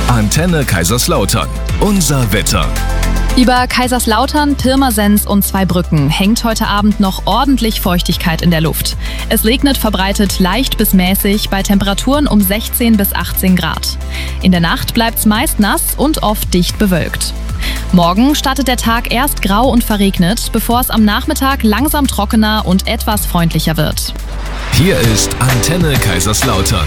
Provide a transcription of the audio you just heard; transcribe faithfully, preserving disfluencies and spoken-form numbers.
Antenne Kaiserslautern. Unser Wetter. Über Kaiserslautern, Pirmasens und Zweibrücken hängt heute Abend noch ordentlich Feuchtigkeit in der Luft. Es regnet verbreitet leicht bis mäßig bei Temperaturen um sechzehn bis achtzehn Grad. In der Nacht bleibt's meist nass und oft dicht bewölkt. Morgen startet der Tag erst grau und verregnet, bevor es am Nachmittag langsam trockener und etwas freundlicher wird. Hier ist Antenne Kaiserslautern.